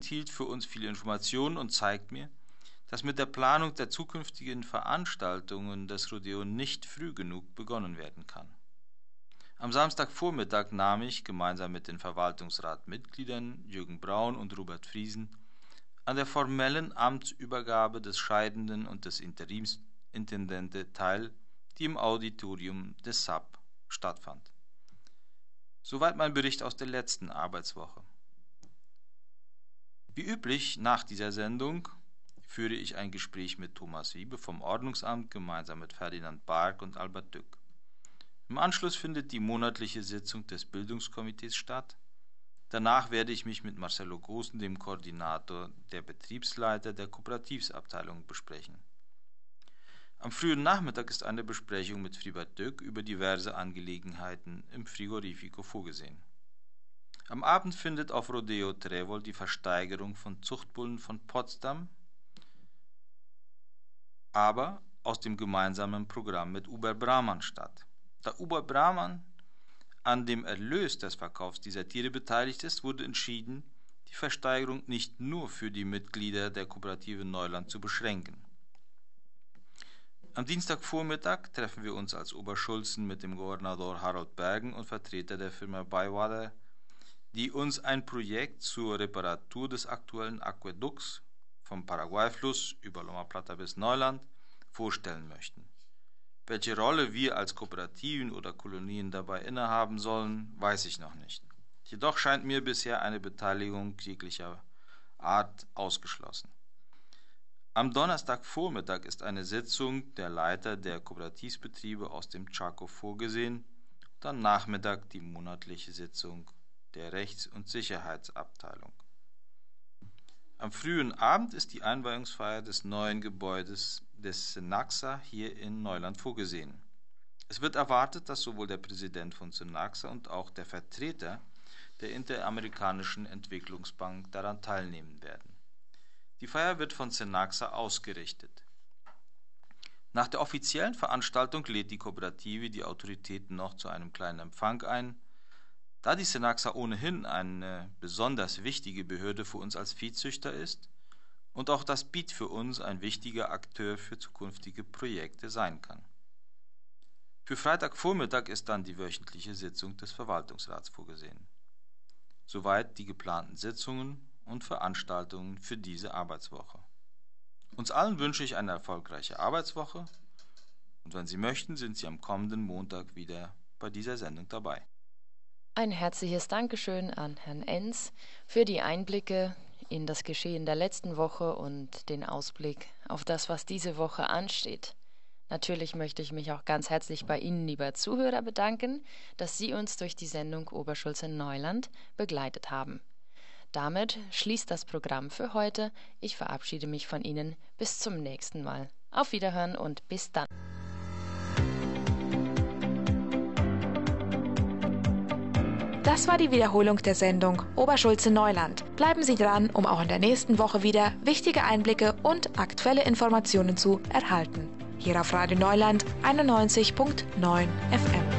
enthielt für uns viele Informationen und zeigt mir, dass mit der Planung der zukünftigen Veranstaltungen des Rodeo nicht früh genug begonnen werden kann. Am Samstagvormittag nahm ich gemeinsam mit den Verwaltungsratmitgliedern Jürgen Braun und Robert Friesen an der formellen Amtsübergabe des Scheidenden und des Interimsintendenten teil, die im Auditorium des SAP stattfand. Soweit mein Bericht aus der letzten Arbeitswoche. Wie üblich nach dieser Sendung führe ich ein Gespräch mit Thomas Wiebe vom Ordnungsamt gemeinsam mit Ferdinand Bark und Albert Dück. Im Anschluss findet die monatliche Sitzung des Bildungskomitees statt. Danach werde ich mich mit Marcelo Goossen, dem Koordinator der Betriebsleiter der Kooperativsabteilung, besprechen. Am frühen Nachmittag ist eine Besprechung mit Fribert Dück über diverse Angelegenheiten im Frigorifico vorgesehen. Am Abend findet auf Rodeo Trevol die Versteigerung von Zuchtbullen von Potsdam, aber aus dem gemeinsamen Programm mit Uber Brahman statt. Da Uber Brahman an dem Erlös des Verkaufs dieser Tiere beteiligt ist, wurde entschieden, die Versteigerung nicht nur für die Mitglieder der Kooperative Neuland zu beschränken. Am Dienstagvormittag treffen wir uns als Oberschulzen mit dem Gouverneur Harold Bergen und Vertreter der Firma Bywater, die uns ein Projekt zur Reparatur des aktuellen Aquädukts vom Paraguay-Fluss über Loma Plata bis Neuland vorstellen möchten. Welche Rolle wir als Kooperativen oder Kolonien dabei innehaben sollen, weiß ich noch nicht. Jedoch scheint mir bisher eine Beteiligung jeglicher Art ausgeschlossen. Am Donnerstagvormittag ist eine Sitzung der Leiter der Kooperativbetriebe aus dem Chaco vorgesehen und am Nachmittag die monatliche Sitzung der Rechts- und Sicherheitsabteilung. Am frühen Abend ist die Einweihungsfeier des neuen Gebäudes des Synaxa hier in Neuland vorgesehen. Es wird erwartet, dass sowohl der Präsident von Synaxa und auch der Vertreter der Interamerikanischen Entwicklungsbank daran teilnehmen werden. Die Feier wird von Synaxa ausgerichtet. Nach der offiziellen Veranstaltung lädt die Kooperative die Autoritäten noch zu einem kleinen Empfang ein. Da die Synaxa ohnehin eine besonders wichtige Behörde für uns als Viehzüchter ist und auch das BIT für uns ein wichtiger Akteur für zukünftige Projekte sein kann. Für Freitagvormittag ist dann die wöchentliche Sitzung des Verwaltungsrats vorgesehen. Soweit die geplanten Sitzungen und Veranstaltungen für diese Arbeitswoche. Uns allen wünsche ich eine erfolgreiche Arbeitswoche und wenn Sie möchten, sind Sie am kommenden Montag wieder bei dieser Sendung dabei. Ein herzliches Dankeschön an Herrn Enz für die Einblicke in das Geschehen der letzten Woche und den Ausblick auf das, was diese Woche ansteht. Natürlich möchte ich mich auch ganz herzlich bei Ihnen, lieber Zuhörer, bedanken, dass Sie uns durch die Sendung Oberschulze Neuland begleitet haben. Damit schließt das Programm für heute. Ich verabschiede mich von Ihnen. Bis zum nächsten Mal. Auf Wiederhören und bis dann. Das war die Wiederholung der Sendung Oberschulze Neuland. Bleiben Sie dran, um auch in der nächsten Woche wieder wichtige Einblicke und aktuelle Informationen zu erhalten. Hier auf Radio Neuland 91.9 FM.